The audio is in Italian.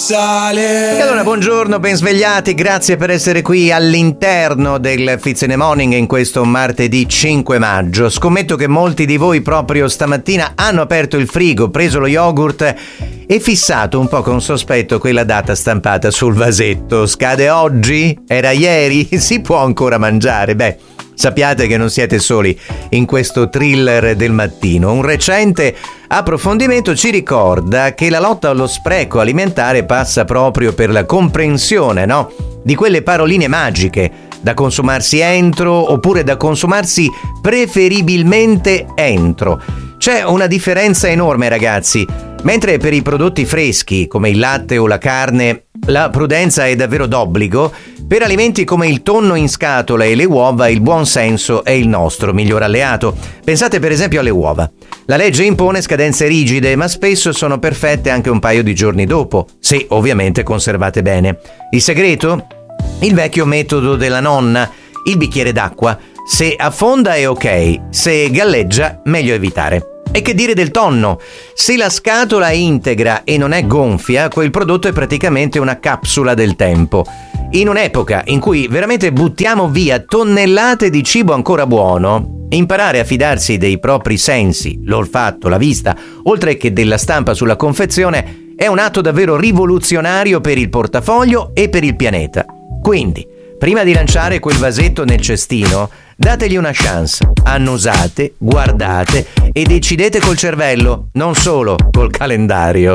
sale. E allora buongiorno, ben svegliati, grazie per essere qui all'interno del Fizz in the Morning in questo martedì 5 maggio. Scommetto che molti di voi proprio stamattina hanno aperto il frigo, preso lo yogurt e fissato un po' con sospetto quella data stampata sul vasetto. Scade oggi? Era ieri? Si può ancora mangiare? Beh, sappiate che non siete soli in questo thriller del mattino. Un recente approfondimento ci ricorda che la lotta allo spreco alimentare passa proprio per la comprensione, no? Di quelle paroline magiche da consumarsi entro oppure da consumarsi preferibilmente entro. C'è una differenza enorme, ragazzi. Mentre per i prodotti freschi come il latte o la carne la prudenza è davvero d'obbligo, per alimenti come il tonno in scatola e le uova il buon senso è il nostro miglior alleato. Pensate per esempio alle uova. La legge impone scadenze rigide, ma spesso sono perfette anche un paio di giorni dopo, se ovviamente conservate bene. Il segreto? Il vecchio metodo della nonna, il bicchiere d'acqua. Se affonda è ok, se galleggia meglio evitare. E che dire del tonno? Se la scatola è integra e non è gonfia, quel prodotto è praticamente una capsula del tempo. In un'epoca in cui veramente buttiamo via tonnellate di cibo ancora buono, imparare a fidarsi dei propri sensi, l'olfatto, la vista, oltre che della stampa sulla confezione, è un atto davvero rivoluzionario per il portafoglio e per il pianeta. Quindi, prima di lanciare quel vasetto nel cestino, dategli una chance, annusate, guardate e decidete col cervello, non solo col calendario.